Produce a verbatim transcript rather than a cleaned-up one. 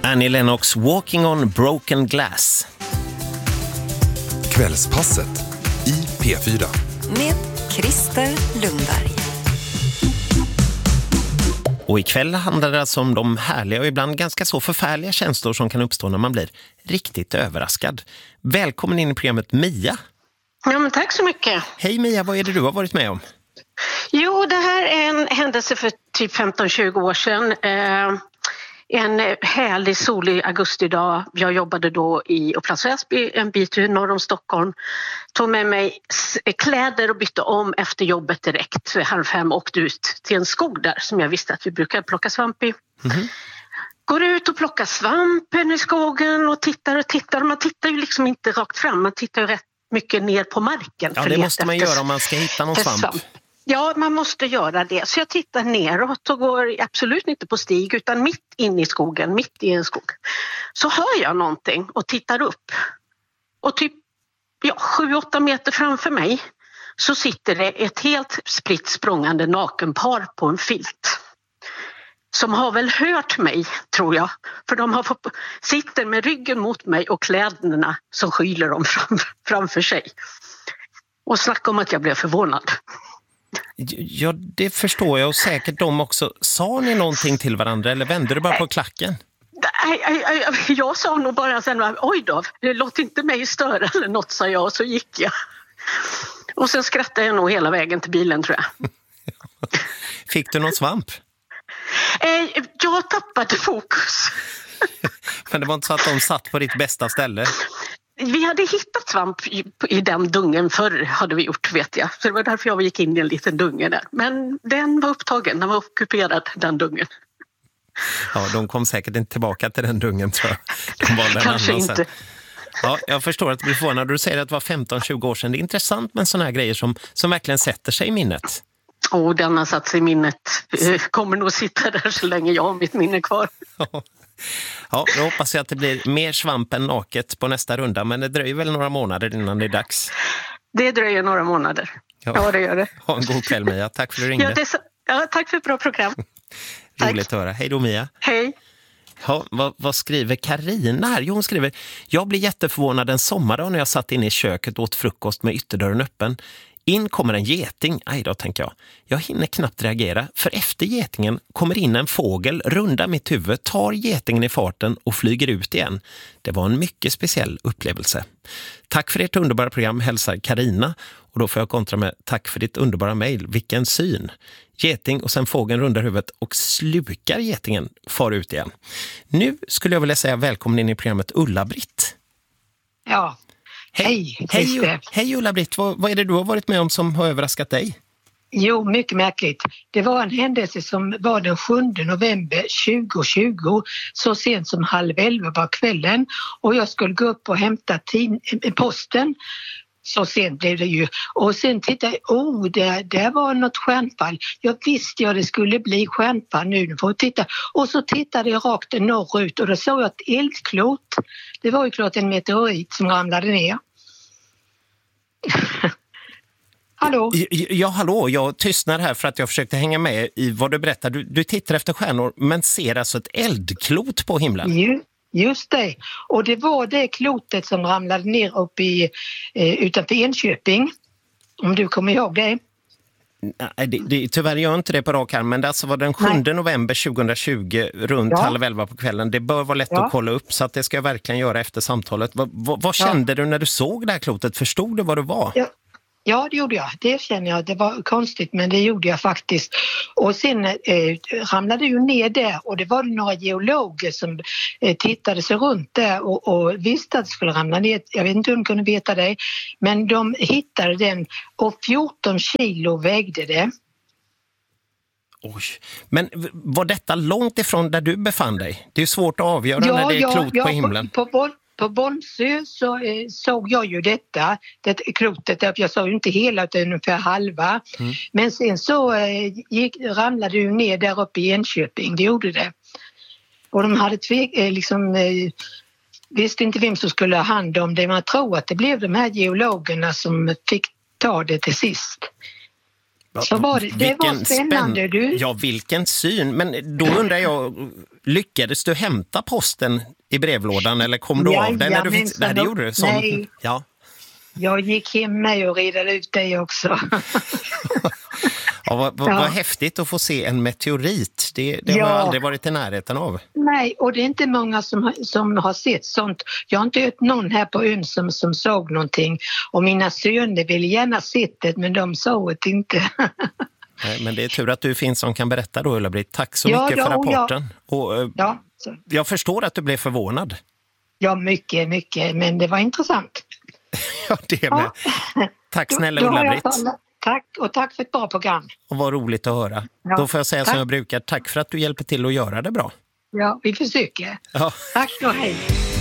Annie Lennox, Walking on Broken Glass. Kvällspasset i P fyra. Med Christer Lundberg. Och ikväll handlar det alltså om de härliga och ibland ganska så förfärliga känslor som kan uppstå när man blir riktigt överraskad. Välkommen in i programmet Mia. Ja, men tack så mycket. Hej Mia, vad är det du har varit med om? Jo, det här är en händelse för typ femton tjugo år sedan. Eh, en härlig solig augustidag. Jag jobbade då i Upplands Väsby, en bit norr om Stockholm. Tog med mig kläder och bytte om efter jobbet direkt. Halv fem åkte ut till en skog där som jag visste att vi brukar plocka svamp i. Mm-hmm. Går ut och plockar svampen i skogen och tittar och tittar. Man tittar ju liksom inte rakt fram, man tittar ju rätt mycket ner på marken. Ja, det måste man göra om man ska hitta någon svamp. svamp. Ja, man måste göra det. Så jag tittar neråt och går absolut inte på stig utan mitt in i skogen, mitt i en skog. Så hör jag någonting och tittar upp. Och typ ja, sju åtta meter framför mig så sitter det ett helt spritt språngande nakenpar på en filt. Som har väl hört mig, tror jag. För de har fått, sitter med ryggen mot mig och kläderna som skyler dem fram, framför sig. Och snacka om att jag blev förvånad. Ja, det förstår jag och säkert de också. Sa ni någonting till varandra eller vände du bara på klacken? Jag sa nog bara sen, oj då, låt inte mig störa eller något, sa jag, och så gick jag. Och sen skrattade jag nog hela vägen till bilen, tror jag. Fick du någon svamp? Jag tappade fokus. Men det var inte så att de satt på ditt bästa ställe? Vi hade hittat svamp i, i den dungen förr, hade vi gjort, vet jag. Så det var därför jag gick in i en liten dunge där. Men den var upptagen, den var ockuperad, den dungen. Ja, de kom säkert inte tillbaka till den dungen, tror jag. De var Kanske inte. Sen. Ja, jag förstår att du blir förvånad. Du säger att det var femton tjugo år sedan. Det är intressant med sådana här grejer som, som verkligen sätter sig i minnet. Åh, oh, den har satt sig i minnet. Kommer nog sitta där så länge jag har mitt minne kvar. Ja. Ja, då hoppas jag att det blir mer svamp än naket på nästa runda. Men det dröjer väl några månader innan det är dags. Det dröjer några månader. Ja, ja det gör det. Ha en god kväll, Mia. Tack för att du ringde. Ja, det så... ja, tack för ett bra program. Roligt att höra. Hej då, Mia. Hej. Ja, vad, vad skriver Karina här? Jo, hon skriver: jag blir jätteförvånad en sommardag när jag satt inne i köket och åt frukost med ytterdörren öppen. In kommer en geting. Aj då, tänker jag. Jag hinner knappt reagera, för efter getingen kommer in en fågel, rundar mitt huvud, tar getingen i farten och flyger ut igen. Det var en mycket speciell upplevelse. Tack för ert underbara program, hälsar Karina. Och då får jag kontra med: tack för ditt underbara mejl. Vilken syn. Geting och sen fågeln rundar huvudet och slukar getingen, far ut igen. Nu skulle jag vilja säga välkommen in i programmet Ulla-Britt. Ja. Hej, hej, hej, hej Ulla-Britt, vad, vad är det du har varit med om som har överraskat dig? Jo, mycket märkligt. Det var en händelse som var den sjunde november tjugohundratjugo, så sent som halv elva var kvällen, och jag skulle gå upp och hämta tin- posten. Så sent blev det ju. Och sen tittade jag, oh, det, det var något stjärnfall. Jag visste jag det skulle bli stjärnfall nu. Nu får jag titta. Och så tittade jag rakt norrut och då såg jag ett eldklot. Det var ju klart en meteorit som ramlade ner. Hallå? Ja, hallå. Jag tystnar här för att jag försökte hänga med i vad du berättar. Du, du tittar efter stjärnor men ser alltså ett eldklot på himlen. Jo. Just det. Och det var det klotet som ramlade ner upp i, eh, utanför Enköping. Om du kommer ihåg det. Nej, det, det, tyvärr gör inte det på rak arm. Men det alltså var den sjunde november tjugohundratjugo runt ja. halv elva på kvällen. Det bör vara lätt ja. att kolla upp, så att det ska jag verkligen göra efter samtalet. Vad, vad, vad kände ja. du när du såg det här klotet? Förstod du vad det var? Ja. Ja, det gjorde jag. Det känner jag. Det var konstigt, men det gjorde jag faktiskt. Och sen eh, ramlade ju ner där, och det var några geologer som eh, tittade sig runt där och, och visste att det skulle ramla ner. Jag vet inte om de kunde veta det, men de hittade den och fjorton kilo vägde det. Oj. Men var detta långt ifrån där du befann dig? Det är svårt att avgöra ja, när det är ja, klot ja, på himlen. På, på, På Bonsö så eh, såg jag ju detta, det klotet. Jag såg ju inte hela utan ungefär halva. Mm. Men sen så eh, gick, ramlade ju ner där uppe i Enköping, det gjorde det. Och de hade tvek, eh, liksom, eh, visste inte vem som skulle ha hand om det. Man tror att det blev de här geologerna som fick ta det till sist. Så var det. Det var Vilken spännande spänn- du. Ja, vilken syn. Men då undrar jag, lyckades du hämta posten i brevlådan eller kom du av den när du fick... Jajamensan. Nej, det gjorde du. Som... Nej. Ja. Jag gick hem med och redade ut det också. Ja, vad, vad, Ja. vad häftigt att få se en meteorit. Det, det har Ja. jag aldrig varit i närheten av. Nej, och det är inte många som, har- som har sett sånt. Jag har inte hört någon här på ön som, som såg någonting. Och mina söner ville gärna sett det, men de såg det inte. Nej, men det är tur att du finns som kan berätta då, Ulla-Britt. Tack så Ja, mycket ja, för och jag- rapporten. Och, eh, Ja, så, jag förstår att du blev förvånad. ja, mycket, mycket. Men det var intressant. Ja, det med. Ja. Tack Då- snälla då har jag Ulla-Britt. talat. Tack, och tack för ett bra program. Och vad roligt att höra. Ja, Då får jag säga som tack. jag brukar. Tack för att du hjälper till att göra det bra. Ja, vi försöker. Ja. Tack och hej.